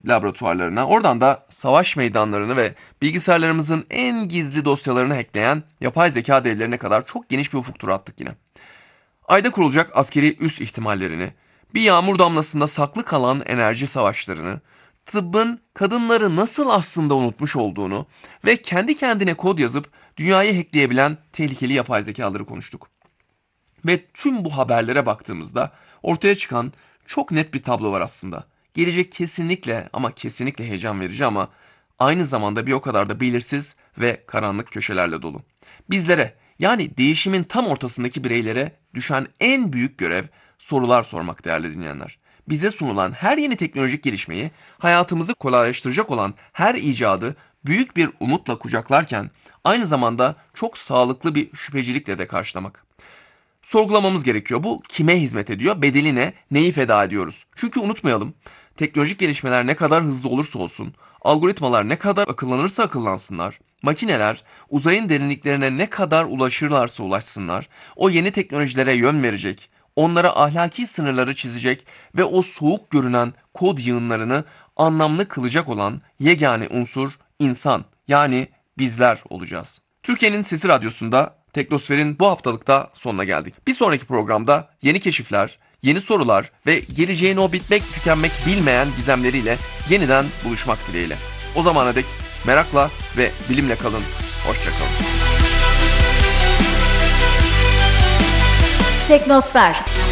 laboratuvarlarına, oradan da savaş meydanlarını ve bilgisayarlarımızın en gizli dosyalarını hackleyen yapay zeka devlerine kadar çok geniş bir ufuk turu attık yine. Ayda kurulacak askeri üs ihtimallerini, bir yağmur damlasında saklı kalan enerji savaşlarını, tıbbın kadınları nasıl aslında unutmuş olduğunu ve kendi kendine kod yazıp dünyayı hackleyebilen tehlikeli yapay zekaları konuştuk. Ve tüm bu haberlere baktığımızda ortaya çıkan çok net bir tablo var aslında. Gelecek kesinlikle ama kesinlikle heyecan verici ama aynı zamanda bir o kadar da belirsiz ve karanlık köşelerle dolu. Bizlere, yani değişimin tam ortasındaki bireylere düşen en büyük görev sorular sormak değerli dinleyenler. Bize sunulan her yeni teknolojik gelişmeyi, hayatımızı kolaylaştıracak olan her icadı büyük bir umutla kucaklarken aynı zamanda çok sağlıklı bir şüphecilikle de karşılamak. Sorgulamamız gerekiyor. Bu kime hizmet ediyor? Bedeli ne? Neyi feda ediyoruz? Çünkü unutmayalım, teknolojik gelişmeler ne kadar hızlı olursa olsun, algoritmalar ne kadar akıllanırsa akıllansınlar, makineler uzayın derinliklerine ne kadar ulaşırlarsa ulaşsınlar, o yeni teknolojilere yön verecek, onlara ahlaki sınırları çizecek ve o soğuk görünen kod yığınlarını anlamlı kılacak olan yegane unsur insan, yani bizler olacağız. Türkiye'nin Sesi Radyosu'nda Teknosfer'in bu haftalıkta sonuna geldik. Bir sonraki programda yeni keşifler, yeni sorular ve geleceğin o bitmek tükenmek bilmeyen gizemleriyle yeniden buluşmak dileğiyle. O zamana dek merakla ve bilimle kalın. Hoşça kalın. Teknosfer.